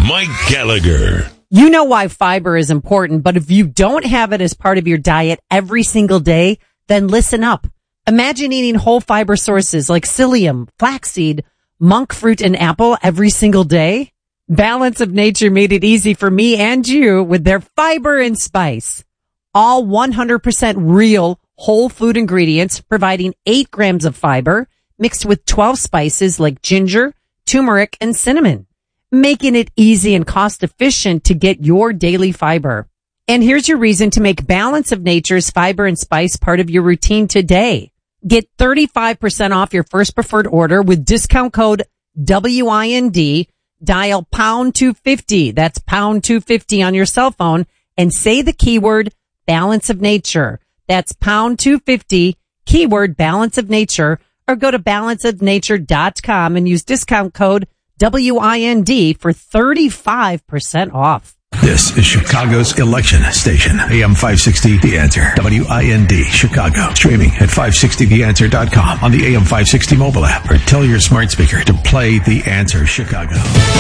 Mike Gallagher. You know why fiber is important, but if you don't have it as part of your diet every single day, then listen up. Imagine eating whole fiber sources like psyllium, flaxseed, monk fruit, and apple every single day. Balance of Nature made it easy for me and you with their fiber and spice. All 100% real whole food ingredients providing 8 grams of fiber mixed with 12 spices like ginger, turmeric, and cinnamon, making it easy and cost efficient to get your daily fiber. And here's your reason to make Balance of Nature's fiber and spice part of your routine today. Get 35% off your first preferred order with discount code WIND. Dial pound 250. That's pound 250 on your cell phone and say the keyword Balance of Nature. That's pound 250, keyword Balance of Nature, or go to balanceofnature.com and use discount code WIND for 35% off. This is Chicago's election station. AM 560, The Answer. WIND, Chicago. Streaming at 560theanswer.com on the AM 560 mobile app, or tell your smart speaker to play The Answer Chicago.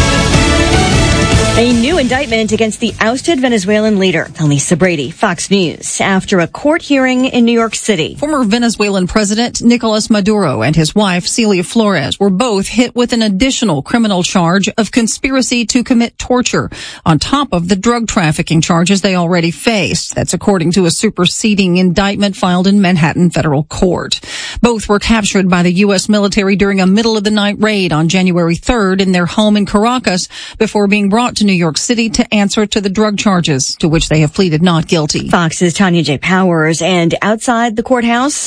A new indictment against the ousted Venezuelan leader, Lisa Brady, Fox News, after a court hearing in New York City. Former Venezuelan President Nicolas Maduro and his wife, Celia Flores, were both hit with an additional criminal charge of conspiracy to commit torture on top of the drug trafficking charges they already faced. That's according to a superseding indictment filed in Manhattan federal court. Both were captured by the U.S. military during a middle-of-the-night raid on January 3rd in their home in Caracas before being brought to New York City to answer to the drug charges, to which they have pleaded not guilty. Fox's Tanya J. Powers, and outside the courthouse,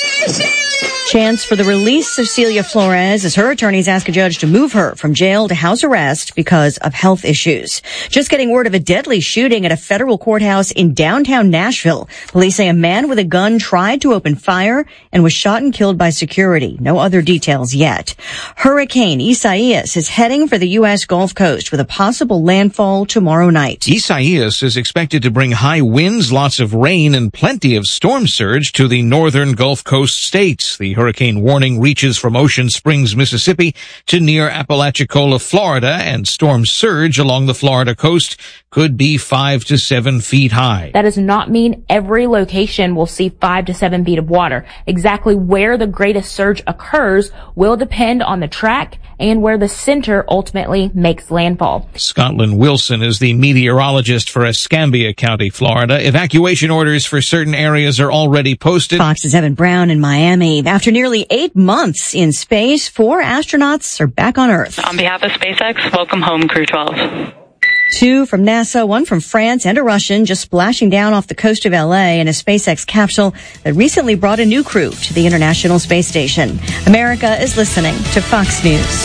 chants for the release of Celia Flores as her attorneys ask a judge to move her from jail to house arrest because of health issues. Just getting word of a deadly shooting at a federal courthouse in downtown Nashville. Police say a man with a gun tried to open fire and was shot and killed by security. No other details yet. Hurricane Isaias is heading for the U.S. Gulf Coast with a possible landfall tomorrow night. Isaias is expected to bring high winds, lots of rain, and plenty of storm surge to the northern Gulf Coast states. The hurricane warning reaches from Ocean Springs, Mississippi to near Apalachicola, Florida, and storm surge along the Florida coast could be 5 to 7 feet high. That does not mean every location will see 5 to 7 feet of water. Exactly where the greatest surge occurs will depend on the track and where the center ultimately makes landfall. Scotland Wilson is the meteorologist for Escambia County, Florida. Evacuation orders for certain areas are already posted. Fox's Evan Brown in Miami. After nearly 8 months in space, 4 astronauts are back on Earth. On behalf of SpaceX, welcome home, Crew 12. 2 from NASA, 1 from France, and a Russian just splashing down off the coast of LA in a SpaceX capsule that recently brought a new crew to the International Space Station. America is listening to Fox News.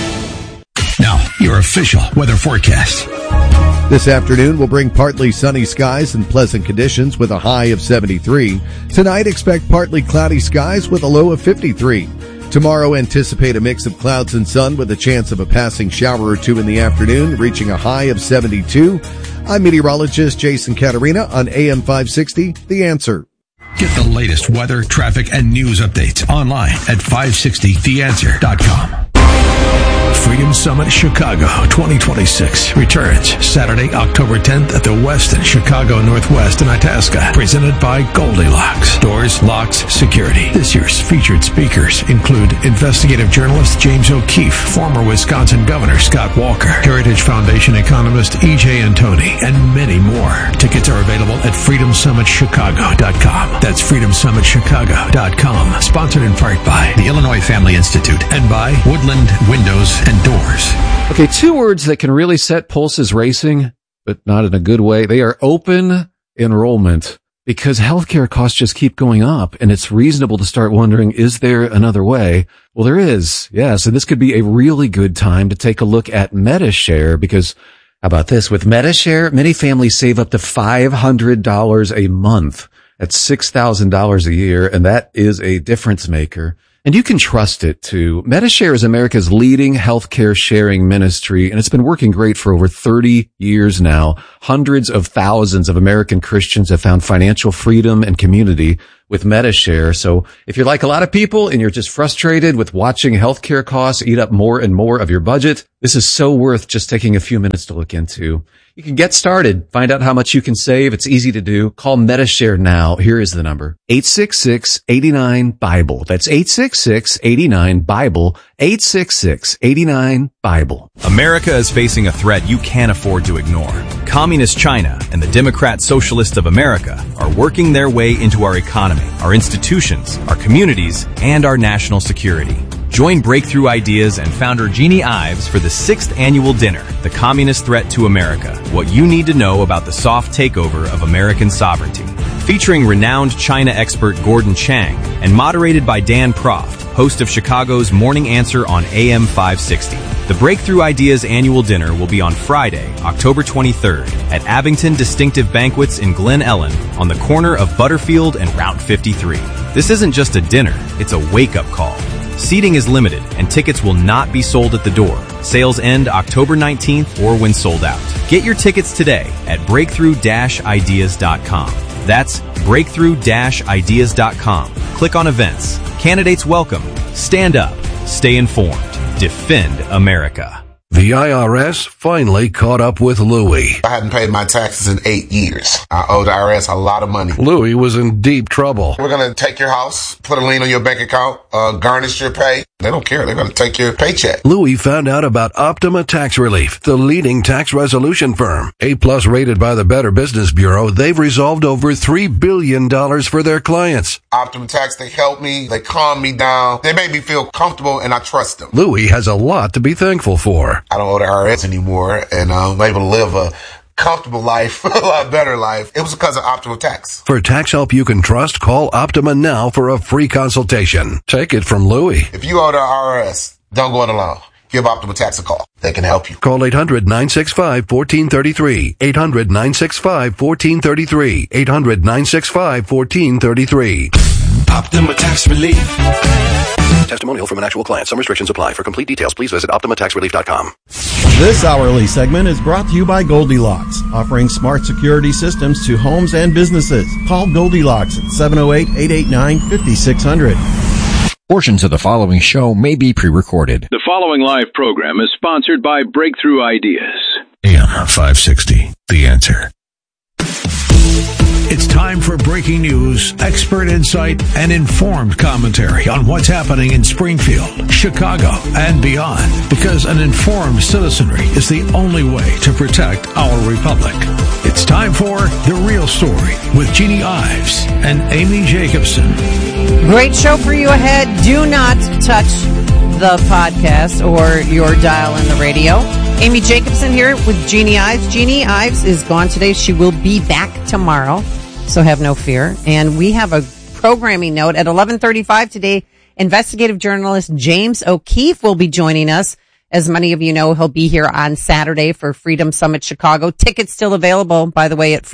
Now, your official weather forecast. This afternoon will bring partly sunny skies and pleasant conditions with a high of 73. Tonight, expect partly cloudy skies with a low of 53. Tomorrow, anticipate a mix of clouds and sun with a chance of a passing shower or two in the afternoon, reaching a high of 72. I'm meteorologist Jason Caterina on AM 560, The Answer. Get the latest weather, traffic, and news updates online at 560theanswer.com. Freedom Summit Chicago 2026 returns Saturday, October 10th at the Westin Chicago Northwest in Itasca, presented by Goldilocks Doors, Locks, Security. This year's featured speakers include investigative journalist James O'Keefe, former Wisconsin Governor Scott Walker, Heritage Foundation economist E.J. Antoni, and many more. Tickets are available at freedomsummitchicago.com. That's freedomsummitchicago.com. Sponsored in part by the Illinois Family Institute and by Woodland Windows and Doors. Okay, 2 words that can really set pulses racing, but not in a good way. They are open enrollment, because healthcare costs just keep going up, and it's reasonable to start wondering, is there another way? Well, there is. Yes, and this could be a really good time to take a look at Medi-Share, because how about this? With Medi-Share, many families save up to $500 a month. That's $6,000 a year, and that is a difference maker. And you can trust it too. Medi-Share is America's leading healthcare sharing ministry, and it's been working great for over 30 years now. Hundreds of thousands of American Christians have found financial freedom and community with Medi-Share. So if you're like a lot of people and you're just frustrated with watching healthcare costs eat up more and more of your budget, This is so worth just taking a few minutes to look into. You can get started. Find out how much you can save. It's easy to do. Call MetaShare now. Here is the number. 866-89-BIBLE. That's 866-89-BIBLE. 866-89-BIBLE. America is facing a threat you can't afford to ignore. Communist China and the Democrat Socialists of America are working their way into our economy, our institutions, our communities, and our national security. Join Breakthrough Ideas and founder Jeannie Ives for the 6th annual dinner, The Communist Threat to America, What You Need to Know About the Soft Takeover of American Sovereignty. Featuring renowned China expert Gordon Chang and moderated by Dan Proft, host of Chicago's Morning Answer on AM 560. The Breakthrough Ideas annual dinner will be on Friday, October 23rd at Abington Distinctive Banquets in Glen Ellen on the corner of Butterfield and Route 53. This isn't just a dinner, it's a wake-up call. Seating is limited and tickets will not be sold at the door. Sales end October 19th or when sold out. Get your tickets today at breakthrough-ideas.com. That's breakthrough-ideas.com. Click on events. Candidates welcome. Stand up. Stay informed. Defend America. The IRS finally caught up with Louie. I hadn't paid my taxes in 8 years. I owe the IRS a lot of money. Louie was in deep trouble. We're going to take your house, put a lien on your bank account, garnish your pay. They don't care. They're going to take your paycheck. Louie found out about Optima Tax Relief, the leading tax resolution firm. A+ rated by the Better Business Bureau, they've resolved over $3 billion for their clients. Optima Tax, they help me. They calm me down. They make me feel comfortable, and I trust them. Louie has a lot to be thankful for. I don't owe the IRS anymore, and I'm able to live a comfortable life, a lot better life. It was because of Optima Tax. For tax help you can trust, call Optima now for a free consultation. Take it from Louie. If you owe the IRS, don't go it alone. Give Optima Tax a call. They can help you. Call 800-965-1433. 800-965-1433. 800-965-1433. Optima Tax Relief. Testimonial from an actual client. Some restrictions apply. For complete details, please visit OptimaTaxRelief.com. This hourly segment is brought to you by Goldilocks, offering smart security systems to homes and businesses. Call Goldilocks at 708-889-5600. Portions of the following show may be pre-recorded. The following live program is sponsored by Breakthrough Ideas. AM 560, The Answer. It's time for breaking news, expert insight, and informed commentary on what's happening in Springfield, Chicago, and beyond. Because an informed citizenry is the only way to protect our republic. It's time for The Real Story with Jeannie Ives and Amy Jacobson. Great show for you ahead. Do not touch the podcast or your dial in the radio. Amy Jacobson here with Jeannie Ives. Jeannie Ives is gone today. She will be back tomorrow, so have no fear. And we have a programming note at 11:35 today. Investigative journalist James O'Keefe will be joining us. As many of you know, he'll be here on Saturday for Freedom Summit Chicago. Tickets still available, by the way, at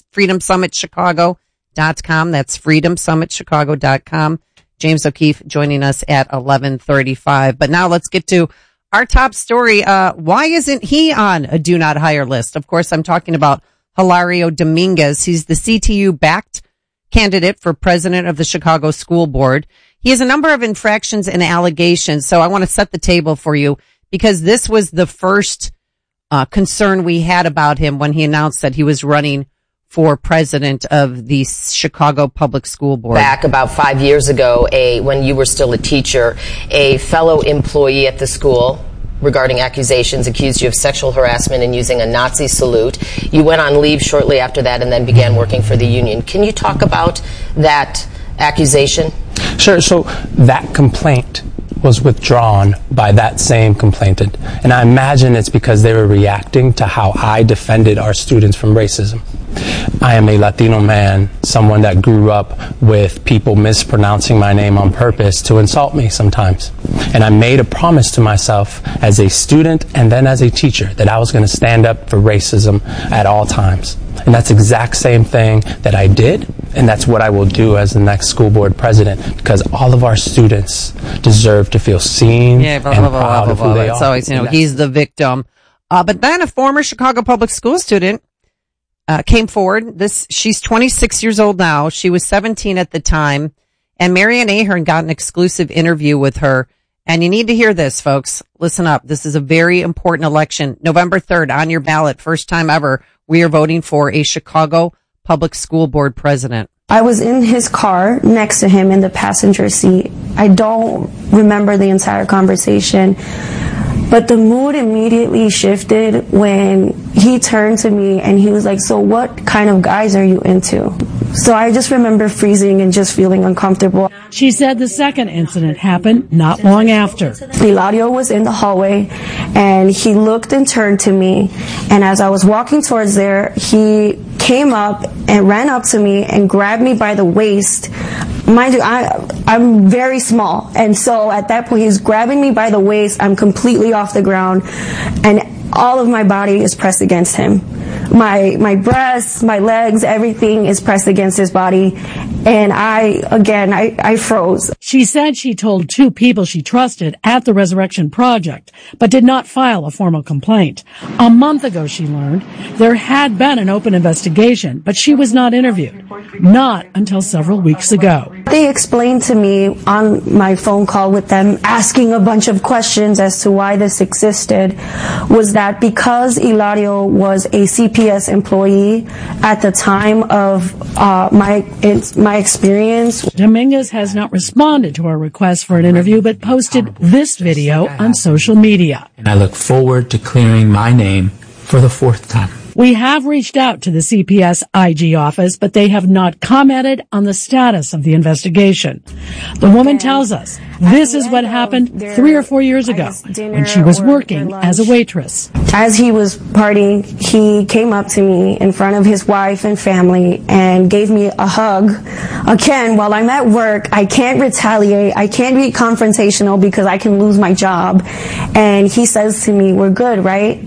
freedomsummitchicago.com. That's freedomsummitchicago.com. James O'Keefe joining us at 11:35. But now let's get to our top story. Why isn't he on a do not hire list? Of course, I'm talking about Hilario Dominguez. He's the CTU-backed candidate for president of the Chicago School Board. He has a number of infractions and allegations. So I want to set the table for you because this was the first concern we had about him when he announced that he was running for president of the Chicago Public School Board. Back about 5 years ago, when you were still a teacher, a fellow employee at the school regarding accusations accused you of sexual harassment and using a Nazi salute. You went on leave shortly after that and then began working for the union. Can you talk about that accusation? Sure. So that complaint was withdrawn by that same complainant. And I imagine it's because they were reacting to how I defended our students from racism. I am a Latino man, someone that grew up with people mispronouncing my name on purpose to insult me sometimes. And I made a promise to myself as a student and then as a teacher that I was going to stand up for racism at all times. And that's the exact same thing that I did, and that's what I will do as the next school board president, because all of our students deserve to feel seen and proud of who they are. It's always, he's the victim. But then a former Chicago public school student came forward. She's 26 years old now. She was 17 at the time, and Marianne Ahern got an exclusive interview with her, And you need to hear this, folks. Listen up. This is a very important election. November 3rd, on your ballot, first time ever, we are voting for a Chicago Public School Board president. I was in his car next to him in the passenger seat. I don't remember the entire conversation, but the mood immediately shifted when he turned to me and he was like, "So what kind of guys are you into?" So I just remember freezing and just feeling uncomfortable. She said the second incident happened not long after. Hilario was in the hallway and he looked and turned to me, and as I was walking towards there, he came up and ran up to me and grabbed me by the waist. Mind you, I'm very small, and so at that point he's grabbing me by the waist. I'm completely off the ground and all of my body is pressed against him. My breasts, my legs, everything is pressed against his body. And I froze. She said she told two people she trusted at the Resurrection Project, but did not file a formal complaint. A month ago, she learned there had been an open investigation, but she was not interviewed. Not until several weeks ago. They explained to me on my phone call with them, asking a bunch of questions as to why this existed, was that because Hilario was a CPS employee at the time of my experience. Dominguez has not responded to our request for an interview, but posted this video on social media. And I look forward to clearing my name for the fourth time. We have reached out to the CPS IG office, but they have not commented on the status of the investigation. The woman tells us this is what happened 3 or 4 years ago when she was working as a waitress. As he was partying, he came up to me in front of his wife and family and gave me a hug. Again, while I'm at work, I can't retaliate. I can't be confrontational because I can lose my job. And he says to me, "We're good, right?"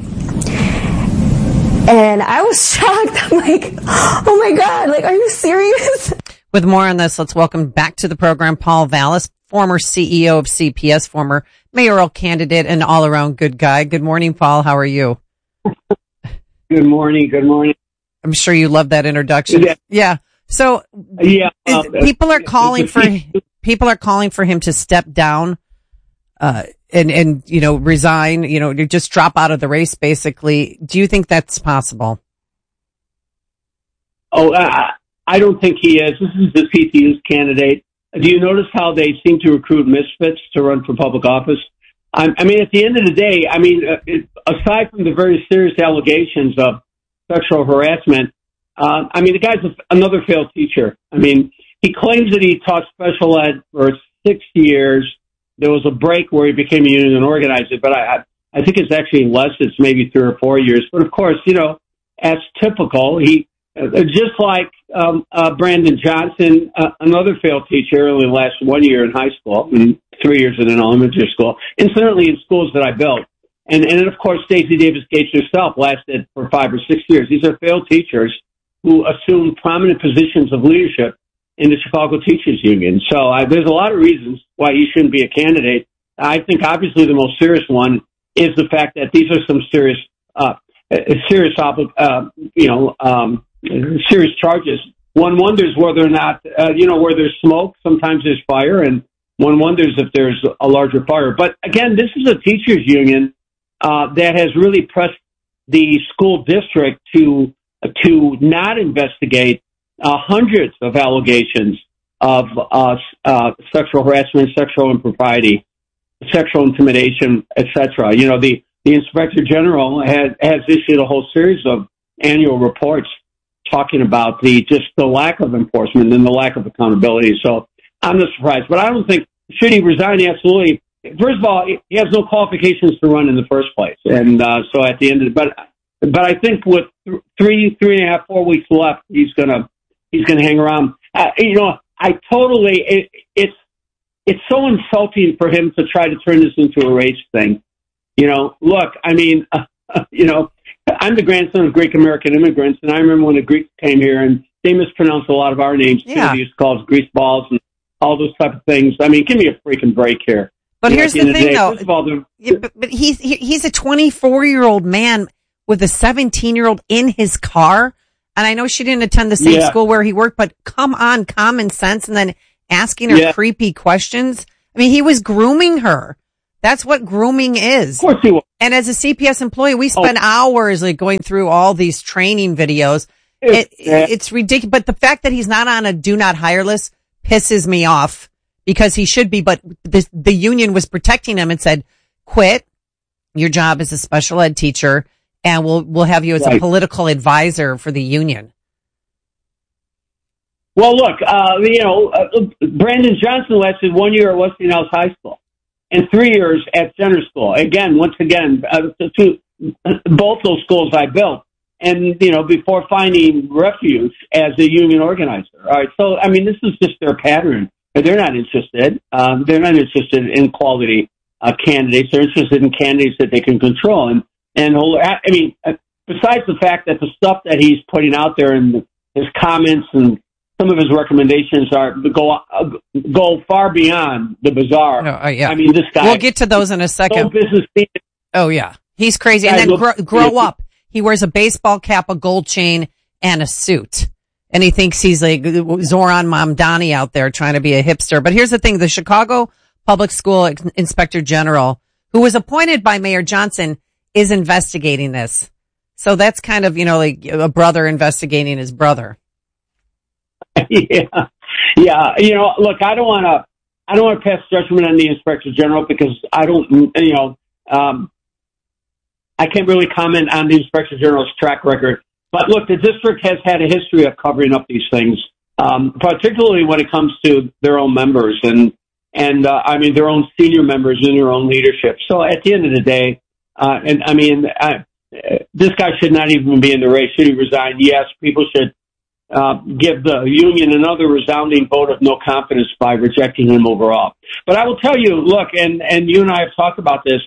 And I was shocked. I'm like, oh my God, like, are you serious? With more on this, let's welcome back to the program Paul Vallas, former CEO of CPS, former mayoral candidate, and all-around good guy. Good morning, Paul. How are you? Good morning. Good morning. I'm sure you love that introduction. Yeah. So people are calling for him to step down, and resign, just drop out of the race, basically. Do you think that's possible? Oh, I don't think he is. This is the CTU's candidate. Do you notice how they seem to recruit misfits to run for public office? I mean, at the end of the day, aside from the very serious allegations of sexual harassment, the guy's another failed teacher. I mean, he claims that he taught special ed for 6 years. There was a break where he became a union organizer, but I think it's actually less. It's maybe 3 or 4 years. But of course, as typical, he just like Brandon Johnson, another failed teacher, only lasted 1 year in high school and 3 years in an elementary school. Incidentally, in schools that I built, and of course, Stacey Davis Gates herself lasted for 5 or 6 years. These are failed teachers who assumed prominent positions of leadership in the Chicago Teachers Union. So there's a lot of reasons why he shouldn't be a candidate. I think obviously the most serious one is the fact that these are some serious charges. One wonders whether or not, where there's smoke, sometimes there's fire, and one wonders if there's a larger fire. But again, this is a teachers union that has really pressed the school district to not investigate hundreds of allegations of sexual harassment, sexual impropriety, sexual intimidation, etc. The Inspector General has issued a whole series of annual reports talking about the lack of enforcement and the lack of accountability. So I'm not surprised, but I don't think, should he resign? Absolutely. First of all, he has no qualifications to run in the first place, and so at the end of but I think with 3 and a half, 4 weeks left, he's gonna hang around. It's so insulting for him to try to turn this into a race thing. Look, I'm the grandson of Greek American immigrants, and I remember when the Greeks came here and they mispronounced a lot of our names. Yeah. They used to call us grease balls and all those type of things. I mean, give me a freaking break here. But here's the thing, though. But he's a 24-year-old man with a 17-year-old in his car. And I know she didn't attend the same school where he worked, but come on, common sense, and then asking her creepy questions. I mean, he was grooming her. That's what grooming is. Of course he will. And as a CPS employee, we spend hours like going through all these training videos. It's ridiculous. But the fact that he's not on a do not hire list pisses me off, because he should be. But the union was protecting him and said, quit your job as a special ed teacher, and we'll have you as a political advisor for the union. Well, look, Brandon Johnson lasted 1 year at Westinghouse High School and 3 years at Center School. Once again, both those schools I built. And, before finding refuge as a union organizer. All right. So, I mean, this is just their pattern. They're not interested. They're not interested in quality candidates. They're interested in candidates that they can control. And besides the fact that the stuff that he's putting out there and his comments and some of his recommendations go far beyond the bizarre. Yeah. I mean, this guy. We'll get to those in a second. No business. Oh, yeah. He's crazy. And then grow up. He wears a baseball cap, a gold chain, and a suit. And he thinks he's like Zoran Mamdani out there trying to be a hipster. But here's the thing. The Chicago Public School Inspector General, who was appointed by Mayor Johnson, is investigating this. So that's kind of, like a brother investigating his brother. Yeah. Look, I don't want to pass judgment on the Inspector General because I don't, I can't really comment on the Inspector General's track record. But look, the district has had a history of covering up these things, particularly when it comes to their own members and their own senior members in their own leadership. So at the end of the day, this guy should not even be in the race. Should he resign? Yes, people should give the union another resounding vote of no confidence by rejecting him overall. But I will tell you, look, and you and I have talked about this,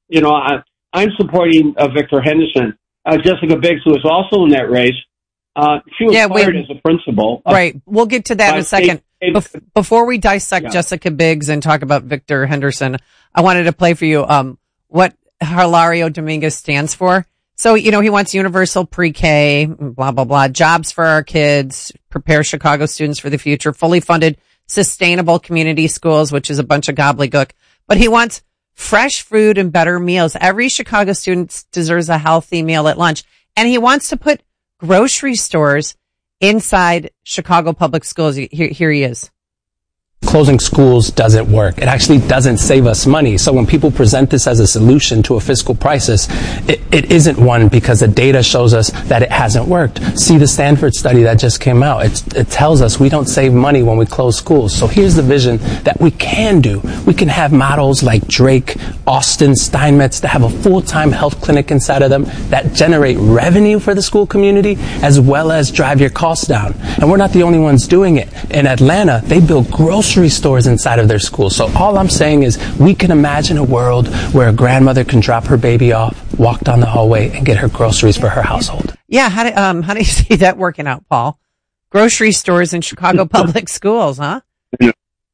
I'm supporting Victor Henderson. Jessica Biggs, who was also in that race, she was fired as a principal. Right. We'll get to that in a second. Before we dissect Jessica Biggs and talk about Victor Henderson, I wanted to play for you what Hilario Dominguez stands for. So, he wants universal pre-K, blah, blah, blah, jobs for our kids, prepare Chicago students for the future, fully funded, sustainable community schools, which is a bunch of gobbledygook. But he wants fresh food and better meals. Every Chicago student deserves a healthy meal at lunch. And he wants to put grocery stores inside Chicago public schools. Here he is. Closing schools doesn't work. It actually doesn't save us money. So when people present this as a solution to a fiscal crisis, it isn't one, because the data shows us that it hasn't worked. See the Stanford study that just came out. It tells us we don't save money when we close schools. So here's the vision that we can do. We can have models like Drake, Austin, Steinmetz that have a full-time health clinic inside of them that generate revenue for the school community as well as drive your costs down. And we're not the only ones doing it. In Atlanta, they build grocery stores inside of their schools. So all I'm saying is we can imagine a world where a grandmother can drop her baby off, walk down the hallway, and get her groceries for her household. Yeah, how do you see that working out, Paul? Grocery stores in Chicago public schools, huh? I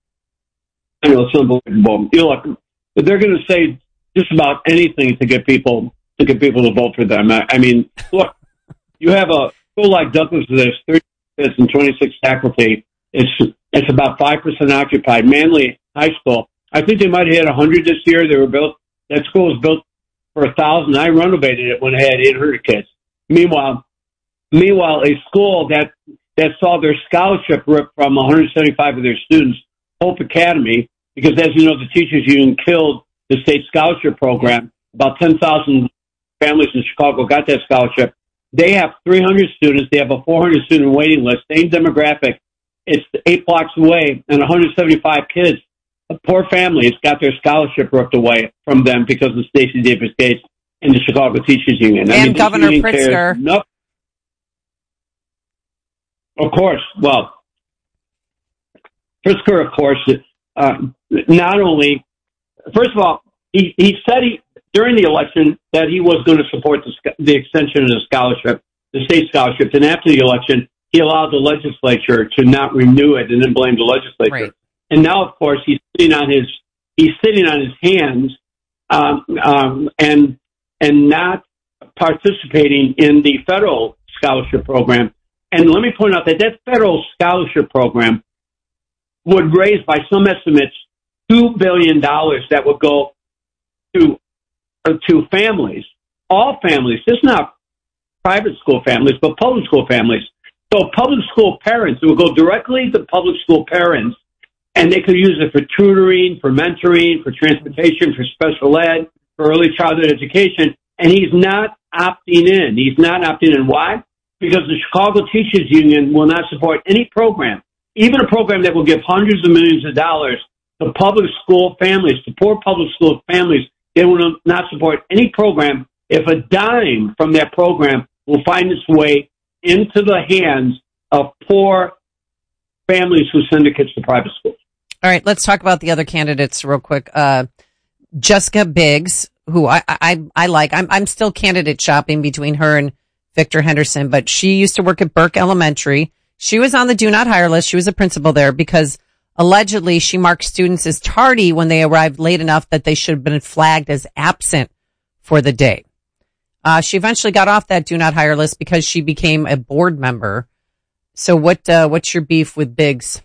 know, it's unbelievable. Look, they're going to say just about anything to get people to vote for them. I mean, look, you have a school like Douglas, there's 30 kids and 26 faculty. It's about 5% occupied. Manly High School, I think they might have had 100 this year. That school was built for 1,000. I renovated it when it had 800 kids. Meanwhile, a school that saw their scholarship ripped from 175 of their students, Hope Academy, because as you know, the teachers union killed the state scholarship program. About 10,000 families in Chicago got that scholarship. They have 300 students. They have a 400 student waiting list. Same demographic. It's 8 blocks away, and 175 kids, poor families, got their scholarship ripped away from them because of Stacey Davis Gates and the Chicago Teachers Union. And Governor Pritzker. Nope. Of course. Well, Pritzker, of course, not only, first of all, he said during the election that he was going to support the extension of the scholarship, the state scholarship, and after the election, he allowed the legislature to not renew it and then blame the legislature. Right. And now, of course, he's sitting on his hands and not participating in the federal scholarship program. And let me point out that federal scholarship program would raise, by some estimates, $2 billion that would go to families, all families, just not private school families, but public school families. So public school parents, it would go directly to public school parents, and they could use it for tutoring, for mentoring, for transportation, for special ed, for early childhood education. And he's not opting in. He's not opting in. Why? Because the Chicago Teachers Union will not support any program, even a program that will give hundreds of millions of dollars to public school families, to poor public school families. They will not support any program if a dime from that program will find its way into the hands of poor families who send their kids to private schools. All right, let's talk about the other candidates real quick. Jessica Biggs, who I like. I'm still candidate shopping between her and Victor Henderson, but she used to work at Burke Elementary. She was on the do not hire list. She was a principal there because allegedly she marked students as tardy when they arrived late enough that they should have been flagged as absent for the day. She eventually got off that do not hire list because she became a board member. So what's your beef with Biggs?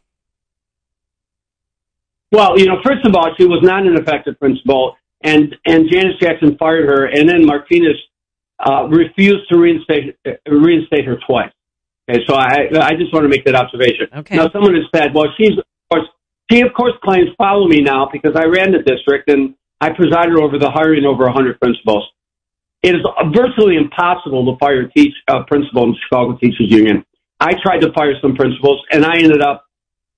Well, first of all, she was not an effective principal, and Janice Jackson fired her, and then Martinez refused to reinstate her twice. Okay, so I just want to make that observation. Okay. Now, someone has said, well, she of course claims follow me now because I ran the district and I presided over the hiring over 100 principals. It is virtually impossible to fire a principal in the Chicago Teachers Union. I tried to fire some principals, and I ended up,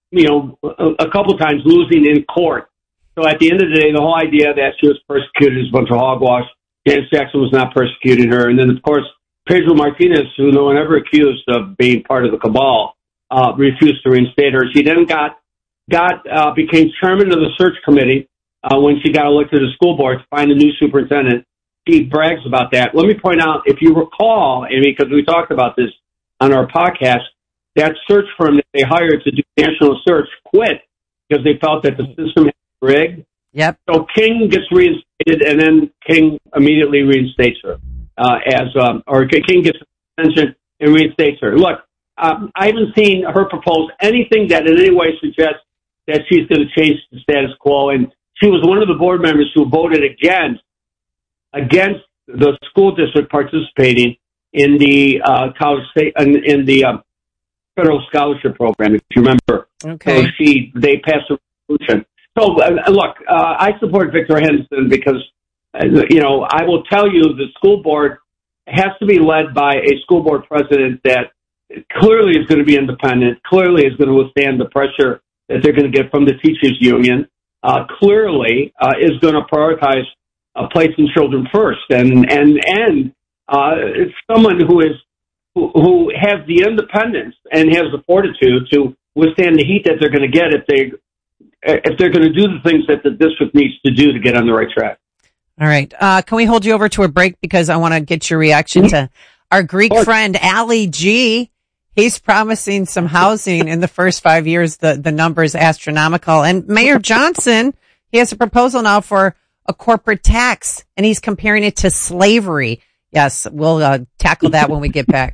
a couple of times losing in court. So at the end of the day, the whole idea that she was persecuted is a bunch of hogwash. Janice Jackson was not persecuting her. And then, of course, Pedro Martinez, who no one ever accused of being part of the cabal, refused to reinstate her. She then became chairman of the search committee when she got elected to the school board to find a new superintendent. He brags about that. Let me point out, if you recall, Amy, because we talked about this on our podcast, that search firm that they hired to do national search quit because they felt that the system had been rigged. Yep. So King gets reinstated, and then King immediately reinstates her King gets attention and reinstates her. Look, I haven't seen her propose anything that in any way suggests that she's going to change the status quo, and she was one of the board members who voted against the school district participating in the in the federal scholarship program, if you remember. Okay. So they passed a resolution. So look, I support Victor Henderson because I will tell you the school board has to be led by a school board president that clearly is going to be independent, clearly is going to withstand the pressure that they're going to get from the teachers union, clearly is going to prioritize placing children first, and it's someone who has the independence and has the fortitude to withstand the heat that they're going to get if they're going to do the things that the district needs to do to get on the right track. All right. Can we hold you over to a break because I want to get your reaction to our Greek friend, Ali G. He's promising some housing in the first 5 years. The number is astronomical. And Mayor Johnson, he has a proposal now for a corporate tax, and he's comparing it to slavery. Yes, we'll tackle that when we get back.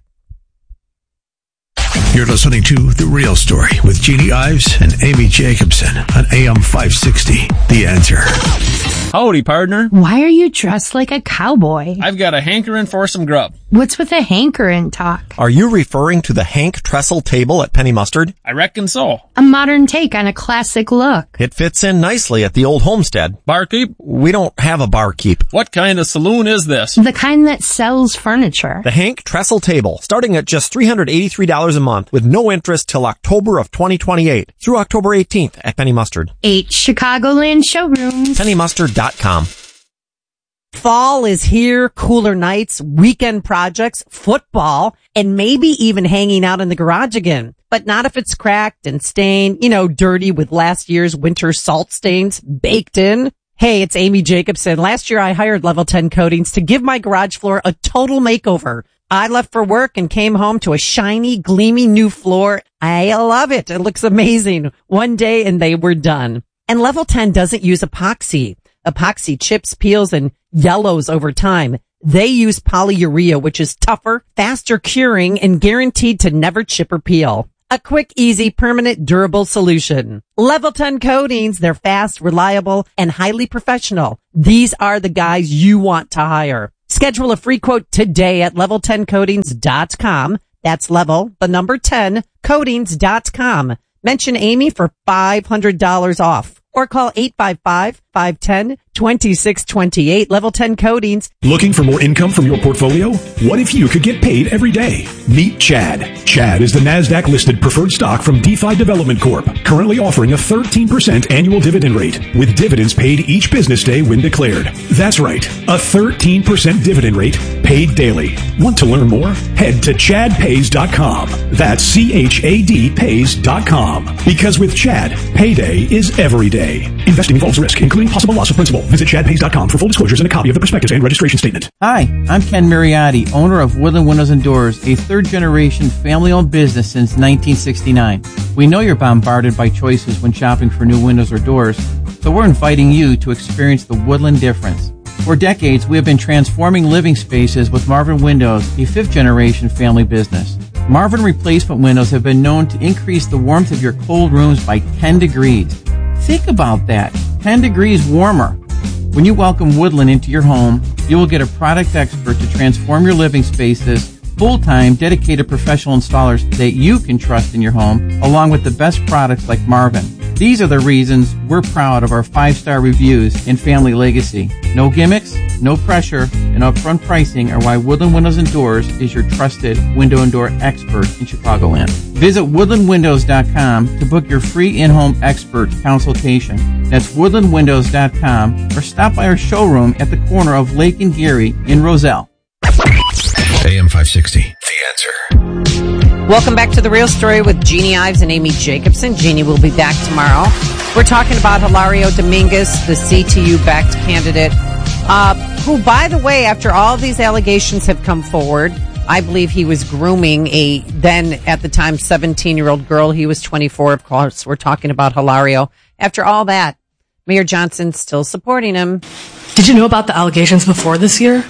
You're listening to The Real Story with Jeannie Ives and Amy Jacobson on AM 560. The Answer. Howdy, partner. Why are you dressed like a cowboy? I've got a hankering for some grub. What's with the hankering talk? Are you referring to the Hank Trestle table at Penny Mustard? I reckon so. A modern take on a classic look. It fits in nicely at the old homestead. Barkeep? We don't have a barkeep. What kind of saloon is this? The kind that sells furniture. The Hank Trestle table, starting at just $383 a month with no interest till October of 2028 through October 18th at Penny Mustard. 8 Chicagoland showrooms. PennyMustard.com. Fall is here, cooler nights, weekend projects, football, and maybe even hanging out in the garage again. But not if it's cracked and stained, dirty with last year's winter salt stains baked in. Hey, it's Amy Jacobson. Last year I hired Level 10 Coatings to give my garage floor a total makeover. I left for work and came home to a shiny, gleaming new floor. I love it. It looks amazing. One day and they were done. And Level 10 doesn't use epoxy. Epoxy chips, peels, and yellows over time. They use polyurea, which is tougher, faster curing, and guaranteed to never chip or peel. A quick, easy, permanent, durable solution. Level 10 Coatings. They're fast, reliable, and highly professional. These are the guys you want to hire. Schedule a free quote today at level10coatings.com. That's level, the number 10, coatings.com. Mention Amy for $500 off. Or call 855-510-2628. Level 10 Coatings. Looking for more income from your portfolio? What if you could get paid every day? Meet Chad. Chad is the NASDAQ-listed preferred stock from DeFi Development Corp., currently offering a 13% annual dividend rate, with dividends paid each business day when declared. That's right, a 13% dividend rate paid daily. Want to learn more? Head to chadpays.com. That's CHAD pays.com. Because with Chad, payday is every day. Investing involves risk, including possible loss of principal. Visit chadpays.com for full disclosures and a copy of the prospectus and registration statement. Hi, I'm Ken Mariotti, owner of Woodland Windows and Doors, a third-generation family-owned business since 1969. We know you're bombarded by choices when shopping for new windows or doors, so we're inviting you to experience the Woodland difference. For decades, we have been transforming living spaces with Marvin Windows, a fifth-generation family business. Marvin replacement windows have been known to increase the warmth of your cold rooms by 10 degrees. Think about that. 10 degrees warmer. When you welcome Woodland into your home, you will get a product expert to transform your living spaces, full-time, dedicated professional installers that you can trust in your home, along with the best products like Marvin. These are the reasons we're proud of our 5-star reviews and family legacy. No gimmicks, no pressure, and upfront pricing are why Woodland Windows and Doors is your trusted window and door expert in Chicagoland. Visit woodlandwindows.com to book your free in-home expert consultation. That's woodlandwindows.com, or stop by our showroom at the corner of Lake and Geary in Roselle. AM 560, The Answer. Welcome back to The Real Story with Jeannie Ives and Amy Jacobson. Jeannie will be back tomorrow. We're talking about Hilario Dominguez, the CTU-backed candidate, who, by the way, after all these allegations have come forward, I believe he was grooming a then, at the time, 17-year-old girl. He was 24, of course. We're talking about Hilario. After all that, Mayor Johnson's still supporting him. Did you know about the allegations before this year?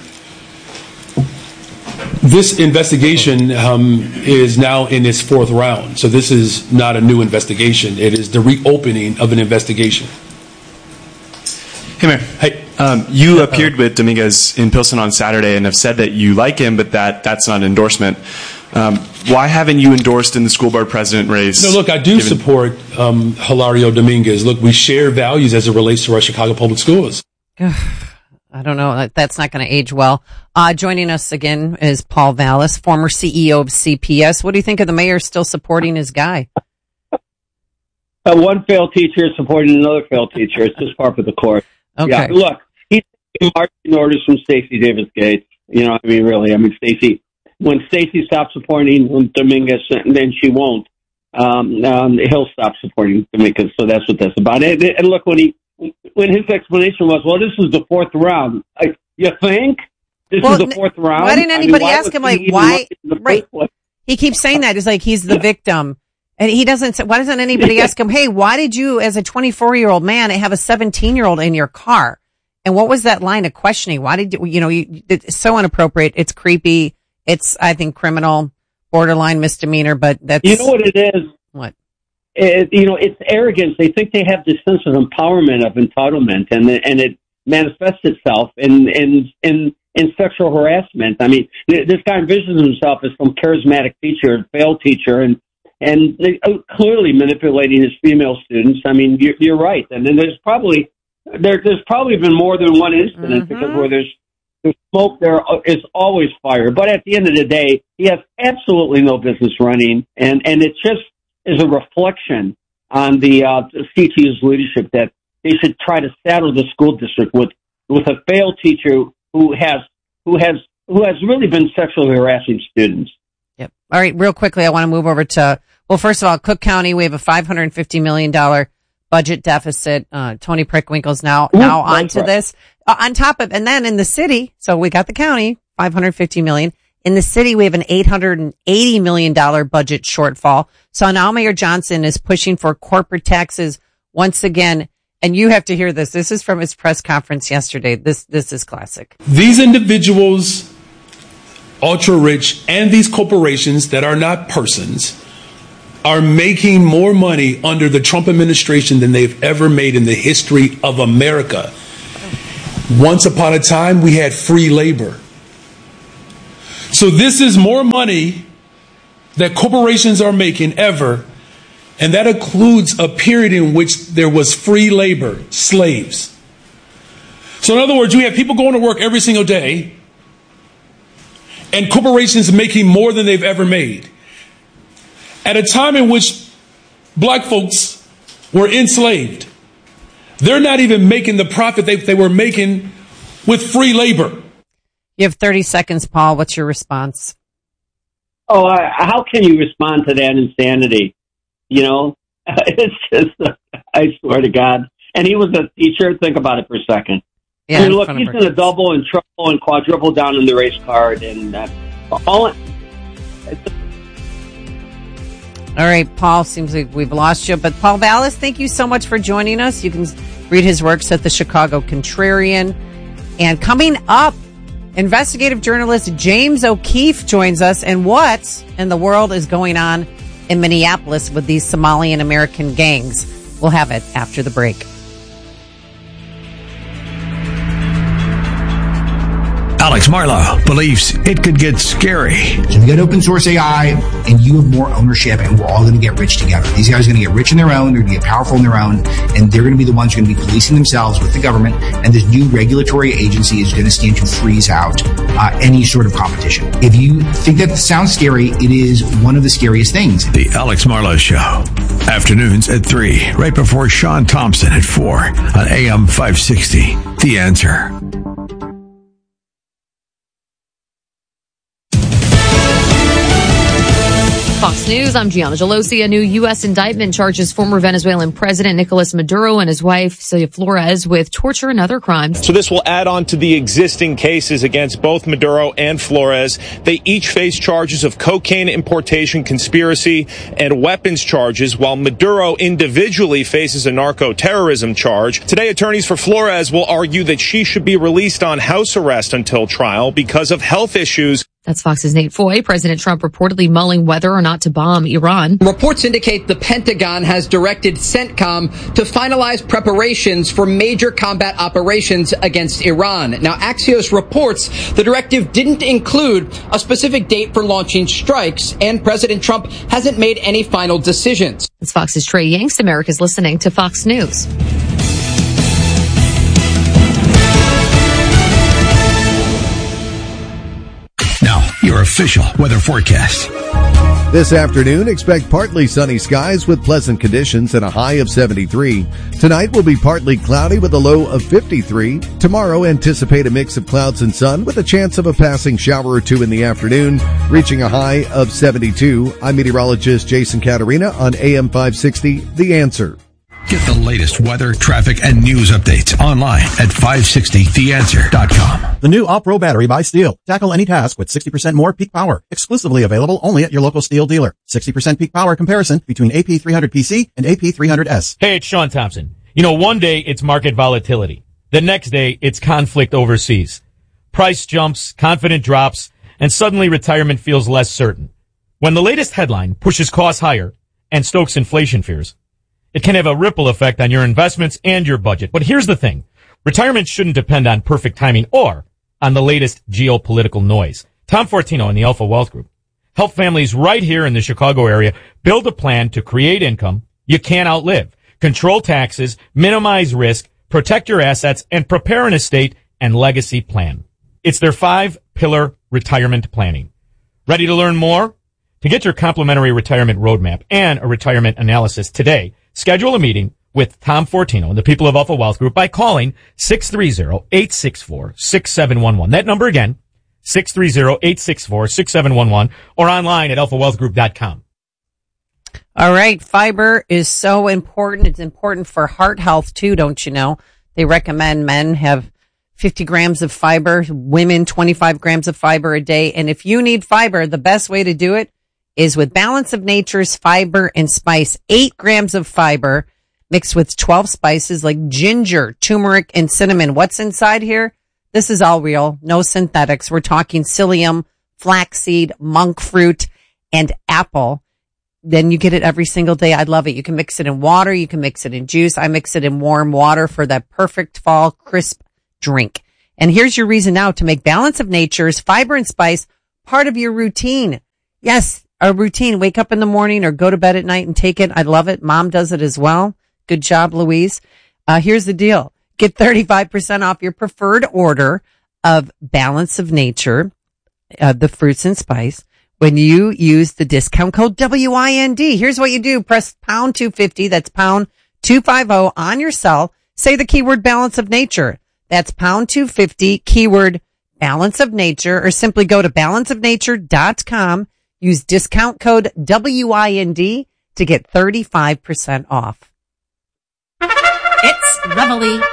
This investigation is now in its 4th round, so this is not a new investigation. It is the reopening of an investigation. Hey, Mayor. Hey. You appeared with Dominguez in Pilsen on Saturday and have said that you like him, but that's not an endorsement. Why haven't you endorsed in the school board president race? No, look, I do support Hilario Dominguez. Look, we share values as it relates to our Chicago public schools. I don't know. That's not going to age well. Joining us again is Paul Vallis, former CEO of CPS. What do you think of the mayor still supporting his guy? One failed teacher supporting another failed teacher. It's just part of the course. Okay. Yeah, look, he's taking marching orders from Stacey Davis Gates. You know, I mean, really. I mean, when Stacey stops supporting Dominguez, and then she won't, he'll stop supporting Dominguez. So that's what that's about. And look, when his explanation was, well, this is the 4th round. You think? This is the 4th round? Why didn't anybody ask him, like, why? Right. He keeps saying that. It's like he's the victim. And he doesn't, why doesn't anybody ask him, hey, why did you, as a 24-year-old man, have a 17-year-old in your car? And what was that line of questioning? Why did it's so inappropriate. It's creepy. It's, I think, criminal, borderline misdemeanor, but that's. You know what it is? What? It's arrogance. They think they have this sense of empowerment, of entitlement, and it manifests itself in sexual harassment. I mean, this guy envisions himself as some charismatic teacher, failed teacher, and they clearly manipulating his female students. I mean, you're right. And then there's probably been more than one incident, because where there's smoke, there is always fire. But at the end of the day, he has absolutely no business running, and it just is a reflection on the CTU's leadership that they should try to saddle the school district with a failed teacher who has really been sexually harassing students. Yep. All right, real quickly, I want to move over to, well, first of all, Cook County, we have a $550 million budget deficit. Tony Prickwinkle's now onto this. On top of, and then in the city, so we got the county, $550 million. In the city, we have an $880 million budget shortfall. So now Mayor Johnson is pushing for corporate taxes once again. And you have to hear this. This is from his press conference yesterday. This is classic. These individuals, ultra rich, and these corporations that are not persons, are making more money under the Trump administration than they've ever made in the history of America. Once upon a time, we had free labor. So this is more money that corporations are making ever, and that includes a period in which there was free labor, slaves. So in other words, you have people going to work every single day, and corporations making more than they've ever made. At a time in which black folks were enslaved, they're not even making the profit they were making with free labor. You have 30 seconds, Paul. What's your response? Oh, how can you respond to that insanity? You know, it's just, I swear to God. And he was a teacher. Think about it for a second. Yeah, I mean, look, he's going to double and triple and quadruple down in the race card. And all right, Paul, seems like we've lost you. But Paul Vallis, thank you so much for joining us. You can read his works at the Chicago Contrarian. And coming up, investigative journalist James O'Keefe joins us. And what in the world is going on in Minneapolis with these Somalian American gangs? We'll have it after the break. Alex Marlow believes it could get scary. So you got open source AI, and you have more ownership, and we're all going to get rich together. These guys are going to get rich in their own, they're going to get powerful in their own, and they're going to be the ones who are going to be policing themselves with the government, and this new regulatory agency is going to stand to freeze out any sort of competition. If you think that sounds scary, it is one of the scariest things. The Alex Marlow Show. Afternoons at 3, right before Sean Thompson at 4 on AM 560. The Answer. Fox News, I'm Gianna Gelosi. A new U.S. indictment charges former Venezuelan President Nicolas Maduro and his wife, Celia Flores, with torture and other crimes. So this will add on to the existing cases against both Maduro and Flores. They each face charges of cocaine importation, conspiracy, and weapons charges, while Maduro individually faces a narco-terrorism charge. Today, attorneys for Flores will argue that she should be released on house arrest until trial because of health issues. That's Fox's Nate Foy. President Trump reportedly mulling whether or not to bomb Iran. Reports indicate the Pentagon has directed CENTCOM to finalize preparations for major combat operations against Iran. Now, Axios reports the directive didn't include a specific date for launching strikes, and President Trump hasn't made any final decisions. It's Fox's Trey Yanks. America's listening to Fox News. Now, your official weather forecast. This afternoon, expect partly sunny skies with pleasant conditions and a high of 73. Tonight will be partly cloudy with a low of 53. Tomorrow, anticipate a mix of clouds and sun with a chance of a passing shower or two in the afternoon, reaching a high of 72. I'm meteorologist Jason Caterina on AM 560, The Answer. Get the latest weather, traffic, and news updates online at 560theanswer.com. The new All-Pro battery by Steel. Tackle any task with 60% more peak power. Exclusively available only at your local Steel dealer. 60% peak power comparison between AP300PC and AP300S. Hey, it's Sean Thompson. You know, one day it's market volatility. The next day it's conflict overseas. Price jumps, confidence drops, and suddenly retirement feels less certain. When the latest headline pushes costs higher and stokes inflation fears, it can have a ripple effect on your investments and your budget. But here's the thing. Retirement shouldn't depend on perfect timing or on the latest geopolitical noise. Tom Fortino and the Alpha Wealth Group help families right here in the Chicago area build a plan to create income you can't outlive, control taxes, minimize risk, protect your assets, and prepare an estate and legacy plan. It's their 5-pillar retirement planning. Ready to learn more? To get your complimentary retirement roadmap and a retirement analysis today, schedule a meeting with Tom Fortino and the people of Alpha Wealth Group by calling 630-864-6711. That number again, 630-864-6711, or online at alphawealthgroup.com. All right. Fiber is so important. It's important for heart health too, don't you know? They recommend men have 50 grams of fiber, women 25 grams of fiber a day. And if you need fiber, the best way to do it is with Balance of Nature's Fiber and Spice. 8 grams of fiber mixed with 12 spices like ginger, turmeric, and cinnamon. What's inside here? This is all real. No synthetics. We're talking psyllium, flaxseed, monk fruit, and apple. then you get it every single day. I love it. You can mix it in water. You can mix it in juice. I mix it in warm water for that perfect fall crisp drink. And here's your reason now to make Balance of Nature's fiber and spice part of your routine. Yes, a routine. Wake up in the morning or go to bed at night and take it. I love it. Mom does it as well. Good job, Louise. Here's the deal. Get 35% off your preferred order of Balance of Nature, the fruits and spice, when you use the discount code WIND. Here's what you do. Press pound 250. That's pound 250 on your cell. Say the keyword Balance of Nature. That's pound 250, keyword Balance of Nature, or simply go to balanceofnature.com. Use discount code WIND to get 35% off. It's Reveille.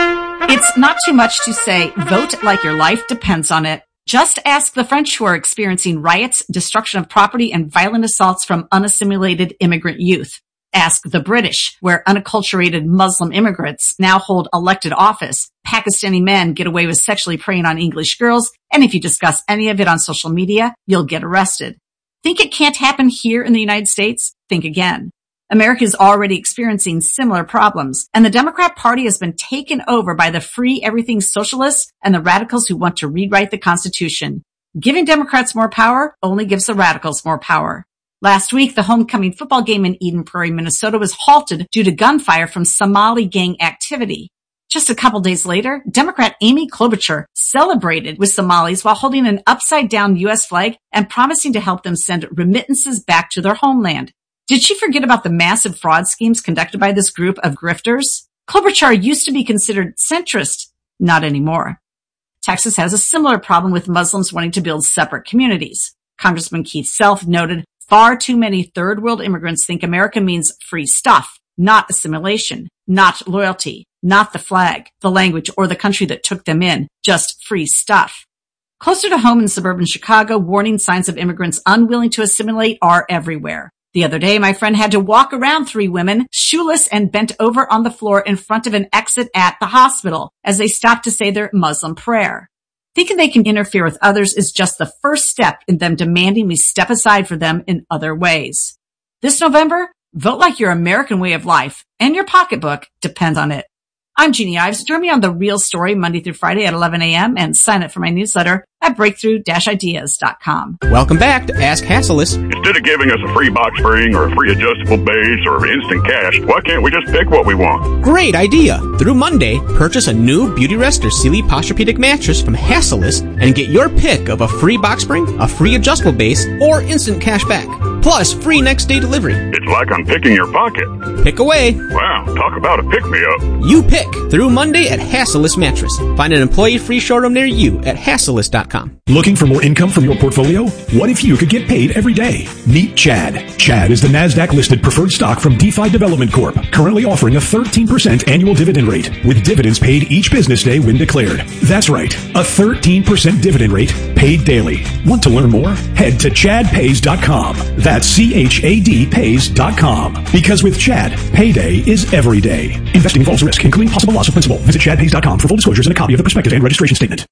It's not too much to say, vote like your life depends on it. Just ask the French, who are experiencing riots, destruction of property, and violent assaults from unassimilated immigrant youth. Ask the British, where unacculturated Muslim immigrants now hold elected office. Pakistani men get away with sexually preying on English girls, and if you discuss any of it on social media, you'll get arrested. Think it can't happen here in the United States? Think again. America is already experiencing similar problems, and the Democrat Party has been taken over by the free everything socialists and the radicals who want to rewrite the Constitution. Giving Democrats more power only gives the radicals more power. Last week, the homecoming football game in Eden Prairie, Minnesota was halted due to gunfire from Somali gang activity. Just a couple days later, Democrat Amy Klobuchar celebrated with Somalis while holding an upside-down U.S. flag and promising to help them send remittances back to their homeland. Did she forget about the massive fraud schemes conducted by this group of grifters? Klobuchar used to be considered centrist, not anymore. Texas has a similar problem with Muslims wanting to build separate communities. Congressman Keith Self noted, far too many third world immigrants think America means free stuff, not assimilation, not loyalty, not the flag, the language, or the country that took them in, just free stuff. Closer to home in suburban Chicago, warning signs of immigrants unwilling to assimilate are everywhere. The other day, my friend had to walk around 3 women, shoeless and bent over on the floor in front of an exit at the hospital as they stopped to say their Muslim prayer. Thinking they can interfere with others is just the first step in them demanding we step aside for them in other ways. This November, vote like your American way of life, and your pocketbook depends on it. I'm Jeannie Ives. Join me on The Real Story Monday through Friday at 11 a.m. and sign up for my newsletter at breakthrough-ideas.com. Welcome back to Ask Hassleus. Instead of giving us a free box spring or a free adjustable base or instant cash, why can't we just pick what we want? Great idea. Through Monday, purchase a new Beautyrest or Sealy Posturepedic mattress from Hassleus and get your pick of a free box spring, a free adjustable base, or instant cash back. Plus, free next day delivery. It's like I'm picking your pocket. Pick away. Wow, talk about a pick-me-up. You pick through Monday at Hassleus Mattress. Find an employee-free showroom near you at Hassleus.com. Looking for more income from your portfolio? What if you could get paid every day? Meet Chad. Chad is the NASDAQ-listed preferred stock from DeFi Development Corp., currently offering a 13% annual dividend rate, with dividends paid each business day when declared. That's right, a 13% dividend rate paid daily. Want to learn more? Head to chadpays.com. That's CHAD pays.com. Because with Chad, payday is every day. Investing involves risk, including possible loss of principal. Visit chadpays.com for full disclosures and a copy of the prospectus and registration statement.